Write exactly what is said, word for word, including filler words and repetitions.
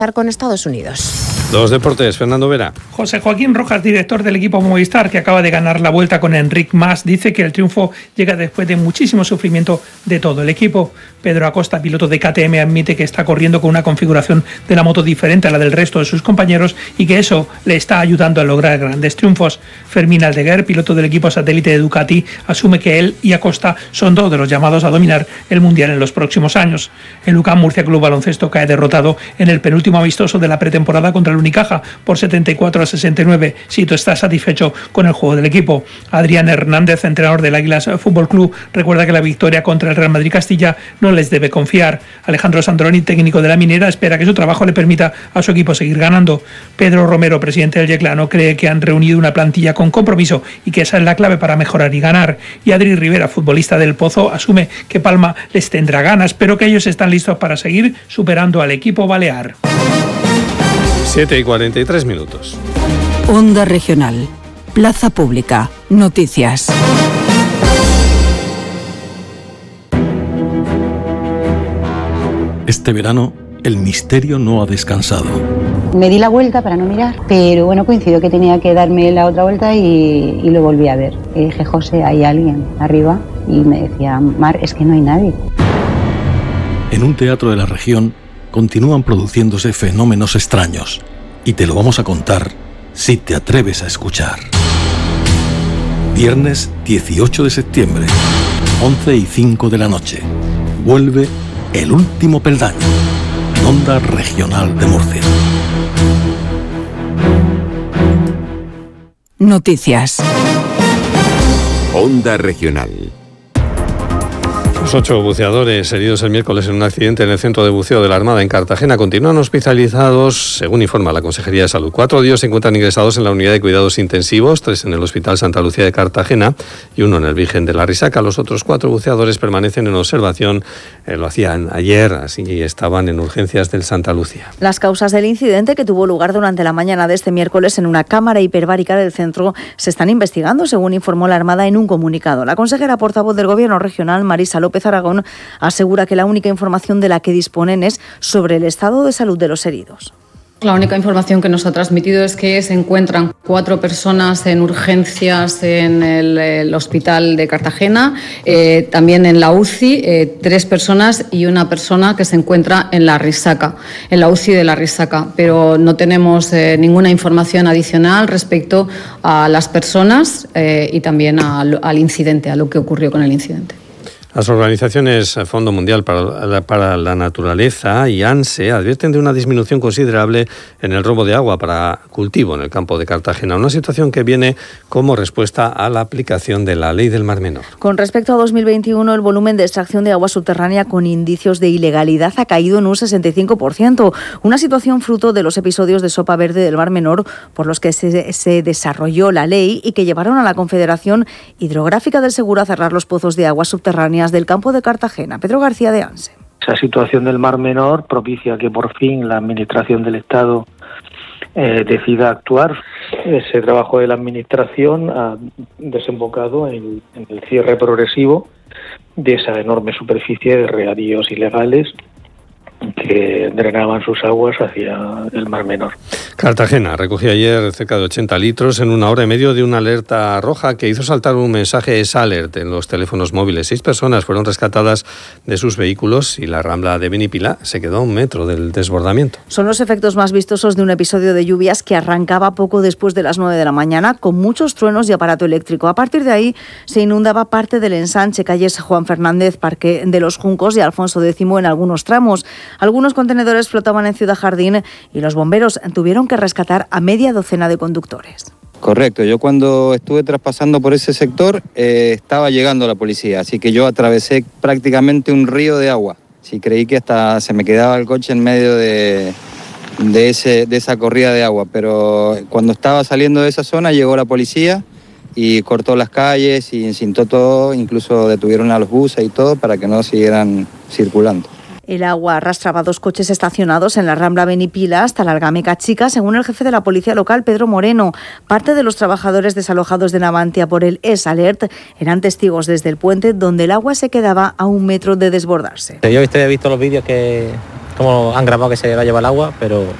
con Estados Unidos. Los deportes, Fernando Vera. José Joaquín Rojas, director del equipo Movistar, que acaba de ganar la Vuelta con Enric Mas, dice que el triunfo llega después de muchísimo sufrimiento de todo el equipo. Pedro Acosta, piloto de K T M, admite que está corriendo con una configuración de la moto diferente a la del resto de sus compañeros y que eso le está ayudando a lograr grandes triunfos. Fermín Aldeguer, piloto del equipo satélite de Ducati, asume que él y Acosta son dos de los llamados a dominar el Mundial en los próximos años. El U C A M Murcia Club Baloncesto cae derrotado en el penúltimo amistoso de la pretemporada contra el Unicaja por setenta y cuatro a sesenta y nueve. Sito está satisfecho con el juego del equipo. Adrián Hernández, entrenador del Águilas Fútbol Club, recuerda que la victoria contra el Real Madrid Castilla no les debe confiar. Alejandro Sandroni, técnico de la Minera, espera que su trabajo le permita a su equipo seguir ganando. Pedro Romero, presidente del Yeclano, cree que han reunido una plantilla con compromiso y que esa es la clave para mejorar y ganar. Y Adri Rivera, futbolista del Pozo, asume que Palma les tendrá ganas, pero que ellos están listos para seguir superando al equipo balear. siete y cuarenta y tres minutos. Onda Regional. Plaza Pública. Noticias. Este verano, el misterio no ha descansado. Me di la vuelta para no mirar, pero bueno, coincidió que tenía que darme la otra vuelta y, y lo volví a ver. Y dije, José, hay alguien arriba. Y me decía, Mar, es que no hay nadie. En un teatro de la región continúan produciéndose fenómenos extraños y te lo vamos a contar si te atreves a escuchar. Viernes dieciocho de septiembre, once y cinco de la noche. Vuelve El Último Peldaño, en Onda Regional de Murcia. Noticias. Onda Regional. Los ocho buceadores heridos el miércoles en un accidente en el centro de buceo de la Armada en Cartagena continúan hospitalizados, según informa la Consejería de Salud. Cuatro de ellos se encuentran ingresados en la unidad de cuidados intensivos, tres en el Hospital Santa Lucía de Cartagena y uno en el Virgen de la Risaca. Los otros cuatro buceadores permanecen en observación. Eh, lo hacían ayer, así estaban en urgencias del Santa Lucía. Las causas del incidente, que tuvo lugar durante la mañana de este miércoles en una cámara hiperbárica del centro, se están investigando, según informó la Armada en un comunicado. La consejera portavoz del Gobierno regional, Marisa López Aragón, asegura que la única información de la que disponen es sobre el estado de salud de los heridos. La única información que nos ha transmitido es que se encuentran cuatro personas en urgencias en el, el hospital de Cartagena, eh, también en la U C I, eh, tres personas y una persona que se encuentra en la Risaca, en la U C I de la Risaca, pero no tenemos eh, ninguna información adicional respecto a las personas eh, y también a, al incidente, a lo que ocurrió con el incidente. Las organizaciones Fondo Mundial para la, para la Naturaleza y ANSE advierten de una disminución considerable en el robo de agua para cultivo en el campo de Cartagena, una situación que viene como respuesta a la aplicación de la Ley del Mar Menor. Con respecto a dos mil veintiuno, el volumen de extracción de agua subterránea con indicios de ilegalidad ha caído en un sesenta y cinco por ciento, una situación fruto de los episodios de sopa verde del Mar Menor por los que se, se desarrolló la ley y que llevaron a la Confederación Hidrográfica del Seguro a cerrar los pozos de agua subterránea del campo de Cartagena. Pedro García de ANSE. Esa situación del Mar Menor propicia que por fin la Administración del Estado eh, decida actuar. Ese trabajo de la Administración ha desembocado en, en el cierre progresivo de esa enorme superficie de regadíos ilegales que drenaban sus aguas hacia el Mar Menor. Cartagena recogió ayer cerca de ochenta litros en una hora y medio de una alerta roja que hizo saltar un mensaje S-Alert en los teléfonos móviles. Seis personas fueron rescatadas de sus vehículos y la Rambla de Benipila se quedó a un metro del desbordamiento. Son los efectos más vistosos de un episodio de lluvias que arrancaba poco después de las nueve de la mañana con muchos truenos y aparato eléctrico. A partir de ahí se inundaba parte del ensanche, calles Juan Fernández, Parque de los Juncos y Alfonso X en algunos tramos. Algunos contenedores flotaban en Ciudad Jardín y los bomberos tuvieron que rescatar a media docena de conductores. Correcto, yo cuando estuve traspasando por ese sector eh, estaba llegando la policía, así que yo atravesé prácticamente un río de agua. Sí, creí que hasta se me quedaba el coche en medio de, de, ese, de esa corrida de agua, pero cuando estaba saliendo de esa zona llegó la policía y cortó las calles y encintó todo, incluso detuvieron a los buses y todo para que no siguieran circulando. El agua arrastraba dos coches estacionados en la Rambla Benipila hasta la Algameca Chica, según el jefe de la policía local, Pedro Moreno. Parte de los trabajadores desalojados de Navantia por el S-Alert eran testigos desde el puente, donde el agua se quedaba a un metro de desbordarse. Yo había visto los vídeos que Como han grabado que se iba a llevar el agua, pero